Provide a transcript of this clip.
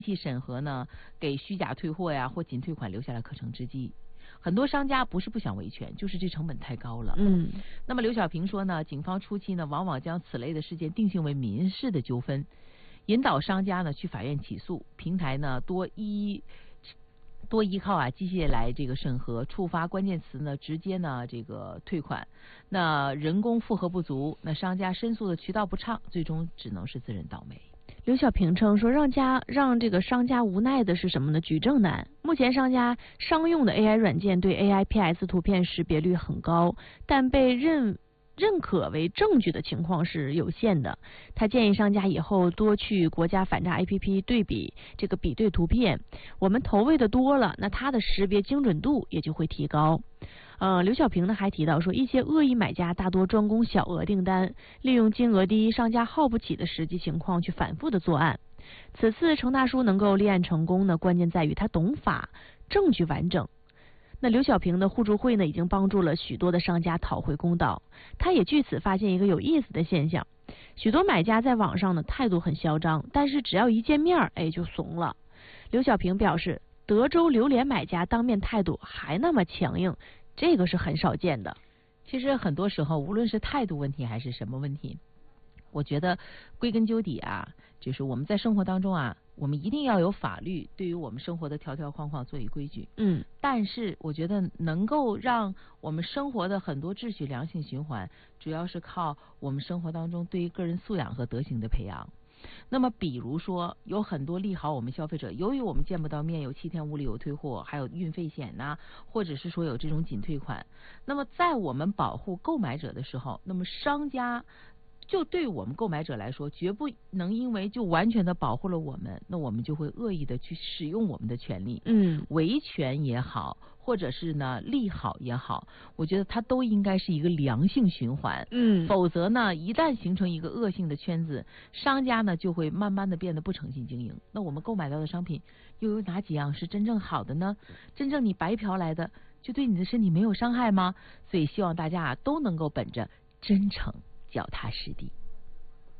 器审核呢，给虚假退货呀或仅退款留下了可乘之机。很多商家不是不想维权，就是这成本太高了。那么刘小平说呢，警方初期呢，往往将此类的事件定性为民事的纠纷，引导商家呢去法院起诉，平台呢多依靠机械来这个审核，触发关键词呢直接呢这个退款，那人工负荷不足，那商家申诉的渠道不畅，最终只能是自认倒霉。 刘小平称说，让这个商家无奈的是什么呢？举证难。目前商用的 AI 软件对 AIPS 图片识别率很高，但被认可为证据的情况是有限的。他建议商家以后多去国家反诈 APP 比对图片，我们投喂的多了，那它的识别精准度也就会提高。刘小平呢还提到说，一些恶意买家大多专攻小额订单，利用金额低、商家耗不起的实际情况去反复的作案。此次程大叔能够立案成功呢，关键在于他懂法，证据完整。那刘小平的互助会呢，已经帮助了许多的商家讨回公道。他也据此发现一个有意思的现象，许多买家在网上呢态度很嚣张，但是只要一见面就怂了。刘小平表示，德州榴莲买家当面态度还那么强硬，这个是很少见的。 其实很多时候无论是态度问题还是什么问题，我觉得归根究底就是我们在生活当中我们一定要有法律对于我们生活的条条框框做以规矩。但是我觉得能够让我们生活的很多秩序良性循环，主要是靠我们生活当中对于个人素养和德行的培养。那么比如说有很多利好我们消费者，由于我们见不到面，有7天无理由退货，还有运费险或者是说有这种仅退款，那么在我们保护购买者的时候，那么商家就对我们购买者来说，绝不能因为就完全的保护了我们，那我们就会恶意的去使用我们的权利，维权也好，或者是呢利好也好，我觉得它都应该是一个良性循环。否则呢，一旦形成一个恶性的圈子，商家呢就会慢慢的变得不诚信经营。那我们购买到的商品又有哪几样是真正好的呢？真正你白嫖来的，就对你的身体没有伤害吗？所以希望大家都能够本着真诚脚踏实地。